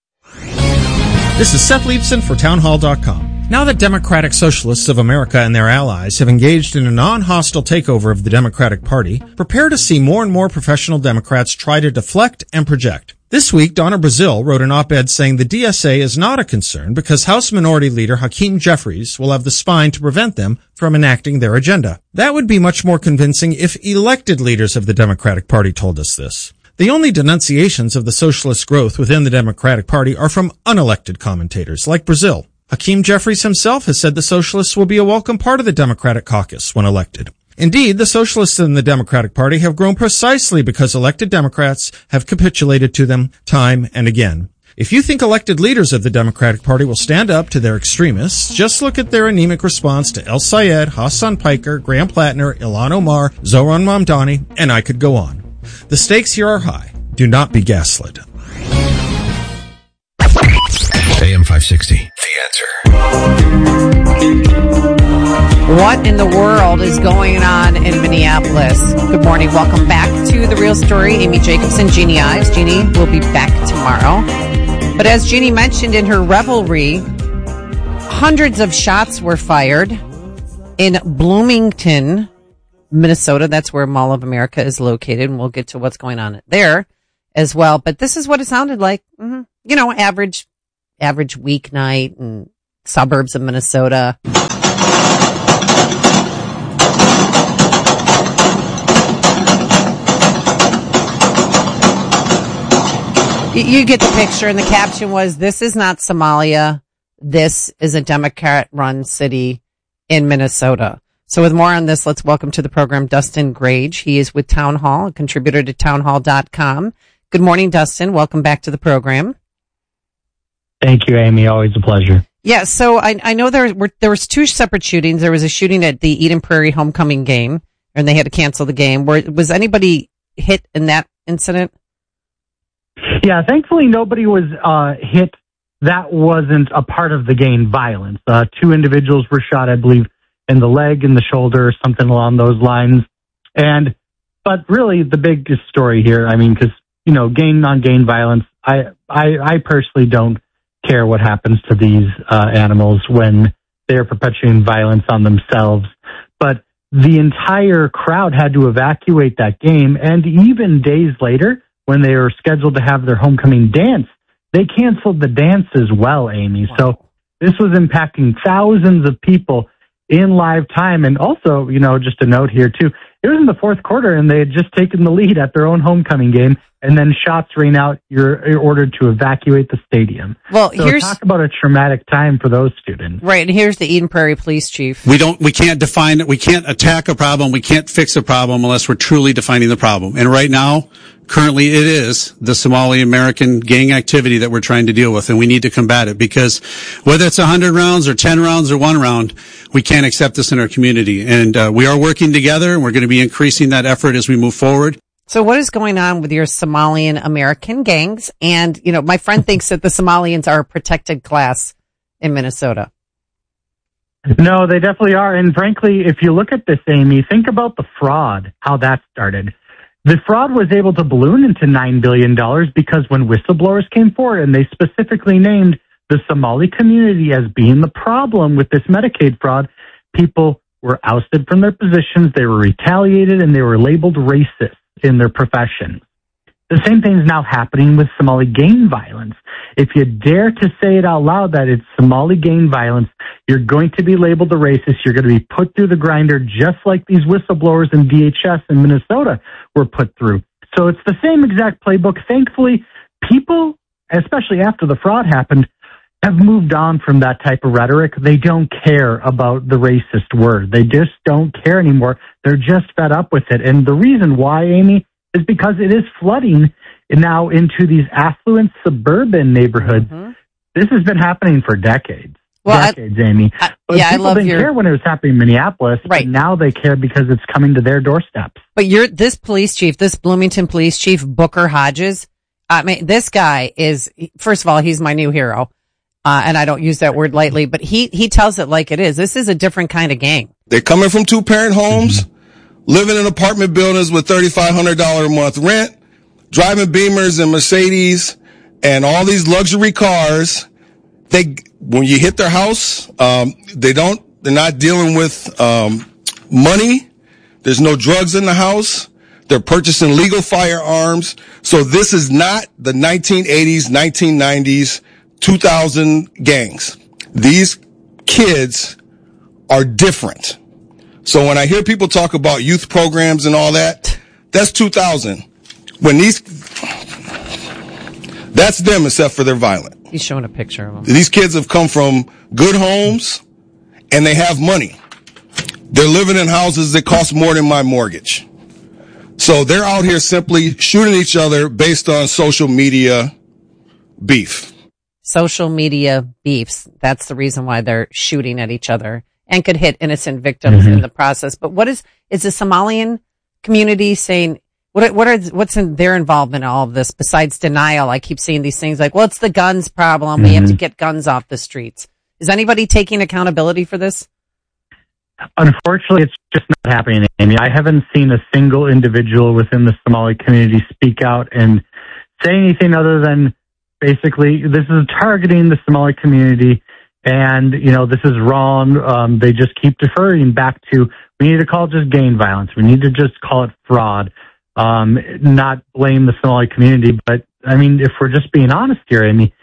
This is Seth Leibson for townhall.com. Now that Democratic Socialists of America and their allies have engaged in a non-hostile takeover of the Democratic Party, prepare to see more and more professional Democrats try to deflect and project. This week, Donna Brazile wrote an op-ed saying the DSA is not a concern because House Minority Leader Hakeem Jeffries will have the spine to prevent them from enacting their agenda. That would be much more convincing if elected leaders of the Democratic Party told us this. The only denunciations of the socialist growth within the Democratic Party are from unelected commentators like Brazile. Hakeem Jeffries himself has said the socialists will be a welcome part of the Democratic caucus when elected. Indeed, the socialists in the Democratic Party have grown precisely because elected Democrats have capitulated to them time and again. If you think elected leaders of the Democratic Party will stand up to their extremists, just look at their anemic response to El Sayed, Hassan Piker, Graham Plattner, Ilhan Omar, Zohran Mamdani, and I could go on. The stakes here are high. Do not be gaslit. AM 560, The Answer. What in the world is going on in Minneapolis? Good morning. Welcome back to The Real Story. Amy Jacobson, Jeannie Ives. Jeannie will be back tomorrow. But as Jeannie mentioned in her revelry, hundreds of shots were fired in Bloomington, Minnesota. That's where Mall of America is located, and we'll get to what's going on there as well. But this is what it sounded like. Mm-hmm. You know, average weeknight in suburbs of Minnesota. You get the picture, and the caption was, "This is not Somalia. This is a Democrat-run city in Minnesota." So with more on this, let's welcome to the program Dustin Grage. He is with Town Hall, a contributor to townhall.com. Good morning, Dustin. Welcome back to the program. Thank you, Amy. Always a pleasure. Yeah, so I know there was two separate shootings. There was a shooting at the Eden Prairie homecoming game, and they had to cancel the game. Was anybody hit in that incident? Yeah, thankfully nobody was hit. That wasn't a part of the gang violence. Two individuals were shot, I believe, in the leg, in the shoulder, something along those lines. But really the biggest story here, I mean, because, you know, gang on gang violence, I personally don't care what happens to these animals when they're perpetuating violence on themselves. But the entire crowd had to evacuate that game, and even days later, when they were scheduled to have their homecoming dance, they canceled the dance as well, Amy. Wow. So this was impacting thousands of people in live time. And also, you know, just a note here too, it was in the fourth quarter and they had just taken the lead at their own homecoming game, and then shots rang out. You're ordered to evacuate the stadium. Well, so talk about a traumatic time for those students. Right. And here's the Eden Prairie Police Chief. We can't define it. We can't attack a problem. We can't fix a problem unless we're truly defining the problem. And right now, currently it is the Somali American gang activity that we're trying to deal with, and we need to combat it, because whether it's 100 rounds or 10 rounds or 1 round, we can't accept this in our community. And we are working together, and we're going to be increasing that effort as we move forward. So what is going on with your Somalian American gangs? And, you know, my friend thinks that the Somalians are a protected class in Minnesota. No, they definitely are. And frankly, if you look at this, Amy, think about the fraud, how that started. The fraud was able to balloon into $9 billion because when whistleblowers came forward and they specifically named the Somali community as being the problem with this Medicaid fraud, people were ousted from their positions, they were retaliated, and they were labeled racist in their profession. The same thing is now happening with Somali gang violence. If you dare to say it out loud that it's Somali gang violence, you're going to be labeled a racist. You're going to be put through the grinder just like these whistleblowers in DHS in Minnesota were put through. So it's the same exact playbook. Thankfully, people, especially after the fraud happened, have moved on from that type of rhetoric. They don't care about the racist word. They just don't care anymore. They're just fed up with it. And the reason why, Amy, is because it is flooding now into these affluent suburban neighborhoods. Mm-hmm. This has been happening for decades. Amy. But yeah, people didn't care when it was happening in Minneapolis. Right. But now they care because it's coming to their doorsteps. But this police chief, this Bloomington police chief, Booker Hodges, I mean, this guy is, first of all, he's my new hero. And I don't use that word lightly, but he tells it like it is. This is a different kind of gang. They're coming from 2-parent homes, living in apartment buildings with $3,500 a month rent, driving Beamers and Mercedes and all these luxury cars. When you hit their house, they're not dealing with money. There's no drugs in the house. They're purchasing legal firearms. So this is not the 1980s, 1990s, 2000 gangs. These kids are different. So when I hear people talk about youth programs and all that, that's 2000. That's them except for they're violent. He's showing a picture of them. These kids have come from good homes and they have money. They're living in houses that cost more than my mortgage. So they're out here simply shooting each other based on social media beef. Social media beefs. That's the reason why they're shooting at each other and could hit innocent victims in the process. But is the Somalian community saying, what's in their involvement in all of this besides denial? I keep seeing these things like, well, it's the guns problem. We have to get guns off the streets. Is anybody taking accountability for this? Unfortunately, it's just not happening, Amy. I haven't seen a single individual within the Somali community speak out and say anything other than basically this is targeting the Somali community And, this is wrong. They just keep deferring back to, we need to call it just gang violence. We need to just call it fraud. Not blame the Somali community. But, if we're just being honest here,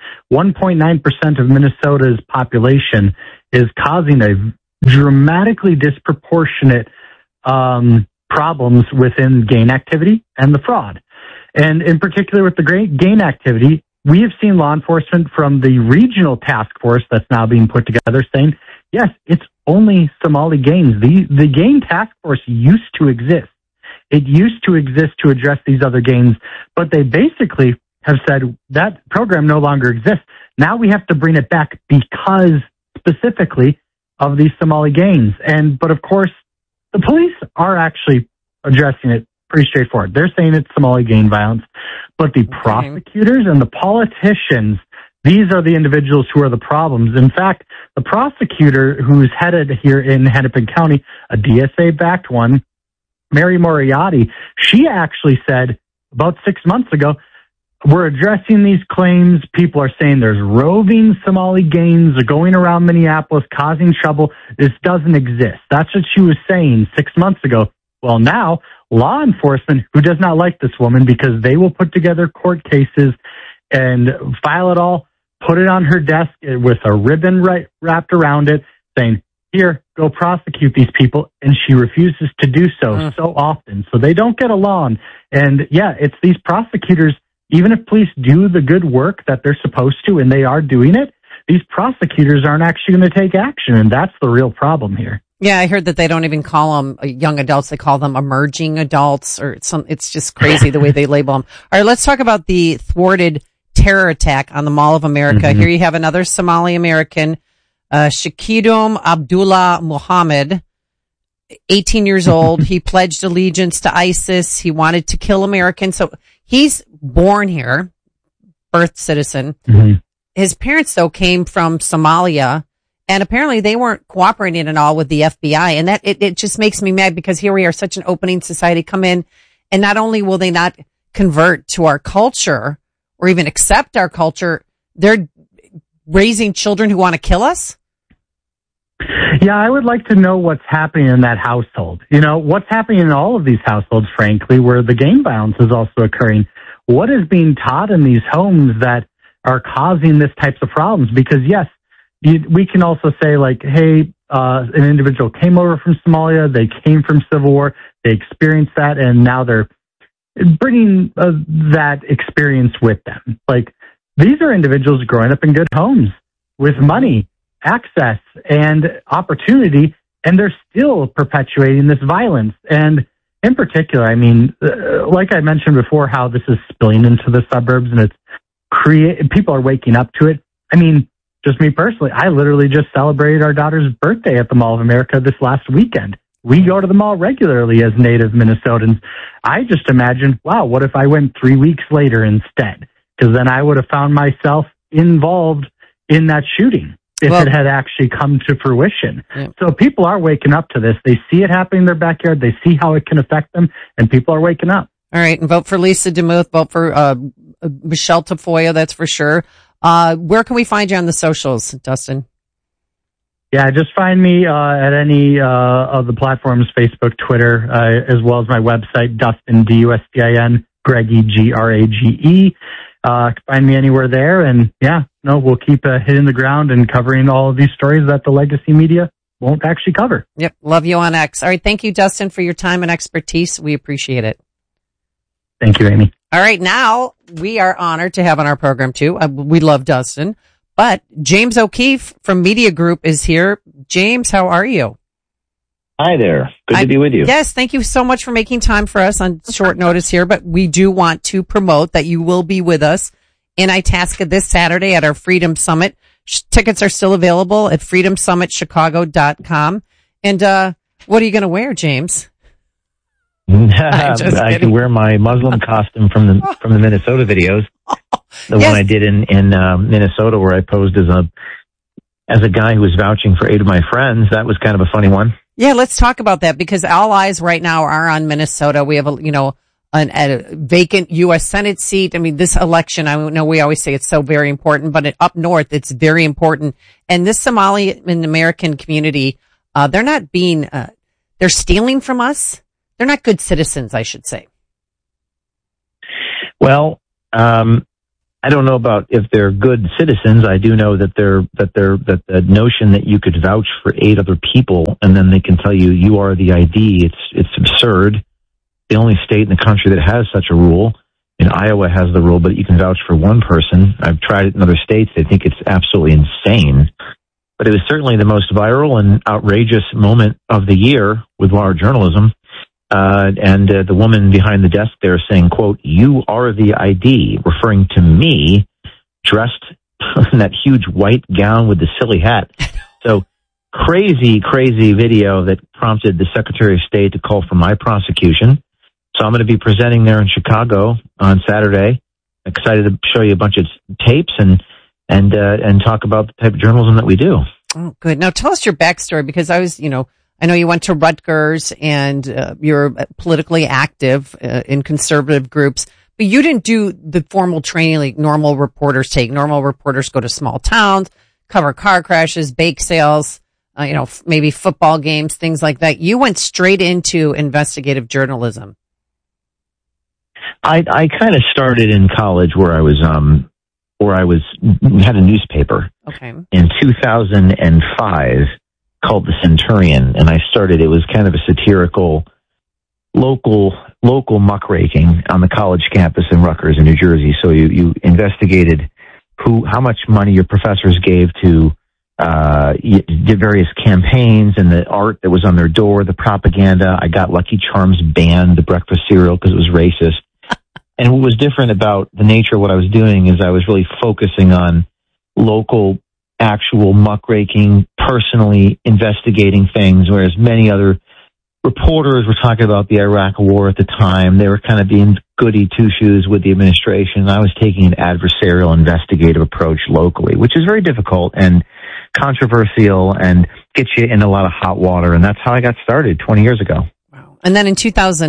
1.9% of Minnesota's population is causing a dramatically disproportionate problems within gang activity and the fraud. And in particular with the gang activity, we have seen law enforcement from the regional task force that's now being put together saying, yes, it's only Somali gangs. The gang task force used to exist. It used to exist to address these other gangs, but they basically have said that program no longer exists. Now we have to bring it back because specifically of these Somali gangs. But of course, the police are actually addressing it pretty straightforward. They're saying it's Somali gang violence, but the prosecutors and the politicians, these are the individuals who are the problems. In fact, the prosecutor who's headed here in Hennepin County, a DSA-backed one, Mary Moriarty, she actually said about 6 months ago, we're addressing these claims. People are saying there's roving Somali gangs going around Minneapolis causing trouble. This doesn't exist. That's what she was saying 6 months ago. Well, now law enforcement, who does not like this woman because they will put together court cases and file it all, put it on her desk with a ribbon wrapped around it saying, here, go prosecute these people. And she refuses to do so so often. So they don't get along. And yeah, it's these prosecutors. Even if police do the good work that they're supposed to, and they are doing it, these prosecutors aren't actually going to take action, and that's the real problem here. Yeah, I heard that they don't even call them young adults; they call them emerging adults, or it's just crazy the way they label them. All right, let's talk about the thwarted terror attack on the Mall of America. Here you have another Somali American, Shakidum Abdullah Muhammad, 18 years old. He pledged allegiance to ISIS. He wanted to kill Americans. So he's born here, birth citizen. His parents, though, came from Somalia, and apparently they weren't cooperating at all with the FBI. And that it just makes me mad because here we are, such an opening society, come in, and not only will they not convert to our culture or even accept our culture, they're raising children who want to kill us. Yeah, I would like to know what's happening in that household. What's happening in all of these households, frankly, where the gang violence is also occurring. What is being taught in these homes that are causing this types of problems? Because yes, we can also say like, hey, an individual came over from Somalia, they came from civil war, they experienced that, and now they're bringing that experience with them. Like, these are individuals growing up in good homes with money, access, and opportunity, and they're still perpetuating this violence. And in particular, like I mentioned before, how this is spilling into the suburbs and people are waking up to it. Just me personally, I literally just celebrated our daughter's birthday at the Mall of America this last weekend. We go to the mall regularly as native Minnesotans. I just imagine, wow, what if I went 3 weeks later instead? Because then I would have found myself involved in that shooting if it had actually come to fruition. Yeah. So people are waking up to this. They see it happening in their backyard. They see how it can affect them, and people are waking up. All right, and vote for Lisa DeMuth. Vote for Michelle Tafoya, that's for sure. Where can we find you on the socials, Dustin? Yeah, just find me at any of the platforms, Facebook, Twitter, as well as my website, Dustin, D-U-S-T-I-N, Greggy, G-R-A-G-E. Find me anywhere there, and we'll keep hitting the ground and covering all of these stories that the legacy media won't actually cover. Yep, love you on X. All right, thank you, Dustin, for your time and expertise. We appreciate it. Thank you, Amy. All right, now we are honored to have on our program, too. We love Dustin, but James O'Keefe from Media Group is here. James, how are you? Hi there. Good to be with you. Yes, thank you so much for making time for us on short notice here, but we do want to promote that you will be with us in Itasca this Saturday at our Freedom Summit. Tickets are still available at freedomsummitchicago.com. And what are you going to wear, James? I can wear my Muslim costume from the Minnesota videos. The one I did in Minnesota where I posed as a guy who was vouching for 8 of my friends. That was kind of a funny one. Yeah, let's talk about that because all eyes right now are on Minnesota. We have a a vacant U.S. Senate seat. I mean, this election, I know we always say it's so very important, but up north, it's very important. And this Somali and American community, they're not being, they're stealing from us. They're not good citizens, I should say. Well, I don't know about if they're good citizens. I do know that that the notion that you could vouch for 8 other people and then they can tell you you are the ID. It's absurd. The only state in the country that has such a rule, in Iowa has the rule, but you can vouch for one person. I've tried it in other states. They think it's absolutely insane. But it was certainly the most viral and outrageous moment of the year with our journalism. And the woman behind the desk there saying, quote, "You are the ID," referring to me dressed in that huge white gown with the silly hat. So crazy video that prompted the Secretary of State to call for my prosecution. So I'm going to be presenting there in Chicago on Saturday. Excited to show you a bunch of tapes and talk about the type of journalism that we do. Oh, good. Now tell us your backstory, because I know you went to Rutgers and you're politically active in conservative groups, but you didn't do the formal training like normal reporters take. Normal reporters go to small towns, cover car crashes, bake sales, maybe football games, things like that. You went straight into investigative journalism. I kind of started in college where I had a newspaper. Okay. In 2005. Called The Centurion, and I started, it was kind of a satirical local muckraking on the college campus in Rutgers in New Jersey. So you investigated how much money your professors gave to various campaigns and the art that was on their door, the propaganda. I got Lucky Charms banned, the breakfast cereal, because it was racist. And what was different about the nature of what I was doing is I was really focusing on local actual muckraking, personally investigating things, whereas many other reporters were talking about the Iraq War at the time. They were kind of being goody two-shoes with the administration. I was taking an adversarial investigative approach locally, which is very difficult and controversial and gets you in a lot of hot water. And that's how I got started 20 years ago. Wow. And then in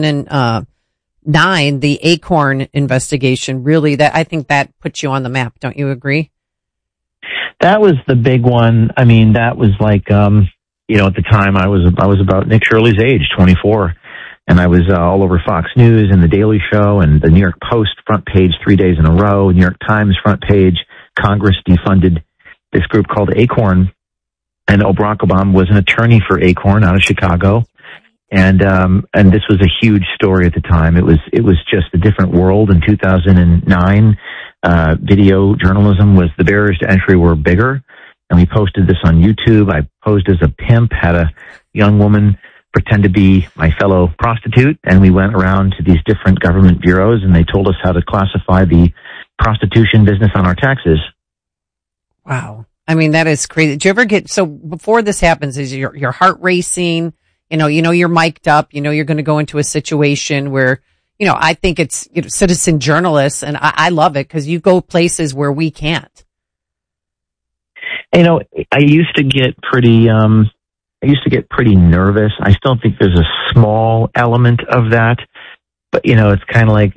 2009, the Acorn investigation, really, I think that put you on the map. Don't you agree? That was the big one. I mean, that was like, at the time I was about Nick Shirley's age, 24, and I was all over Fox News and The Daily Show and the New York Post front page 3 days in a row, New York Times front page. Congress defunded this group called Acorn, and Barack Obama was an attorney for Acorn out of Chicago. And this was a huge story at the time. It was just a different world in 2009. Video journalism the barriers to entry were bigger, and we posted this on YouTube. I posed as a pimp, had a young woman pretend to be my fellow prostitute, and we went around to these different government bureaus, and they told us how to classify the prostitution business on our taxes. Wow. I mean, that is crazy. Did you ever so before this happens, is your heart racing? You're mic'd up, you're going to go into a situation where, I think it's citizen journalists, and I love it because you go places where we can't. I used to get pretty nervous. I still think there's a small element of that, but it's kind of like,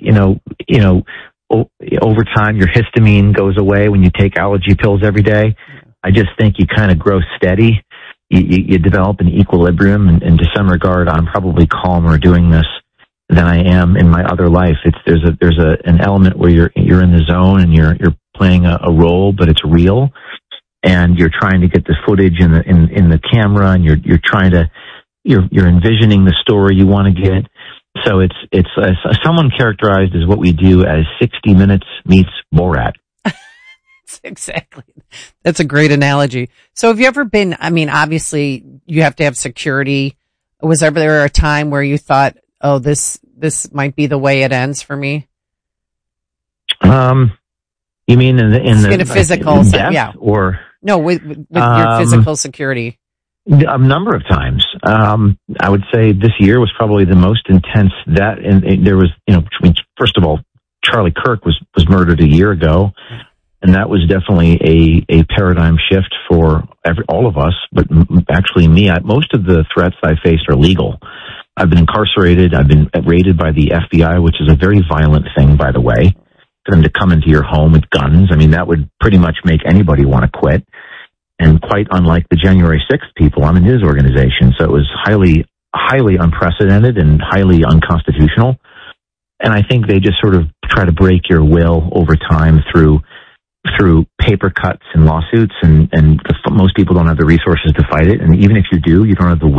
over time your histamine goes away when you take allergy pills every day. I just think you kind of grow steady. You develop an equilibrium, and to some regard, I'm probably calmer doing this than I am in my other life. There's an element where you're in the zone and you're playing a role, but it's real, and you're trying to get the footage in the camera, and you're envisioning the story you want to get. So it's someone characterized as what we do as 60 Minutes meets Borat. Exactly. That's a great analogy. So have you ever been, obviously you have to have security. Was there a time where you thought, oh, this might be the way it ends for me? You mean in the physical, yeah, or no, with your physical security? A number of times. I would say this year was probably the most intense. There was, first of all, Charlie Kirk was murdered a year ago. And that was definitely a paradigm shift for all of us, but actually me. Most of the threats I faced are legal. I've been incarcerated. I've been raided by the FBI, which is a very violent thing, by the way. For them to come into your home with guns, I mean, that would pretty much make anybody want to quit. And quite unlike the January 6th people, I'm a news organization, so it was highly unprecedented and highly unconstitutional. And I think they just sort of try to break your will over time through paper cuts and lawsuits, and most people don't have the resources to fight it. And even if you do, you don't have the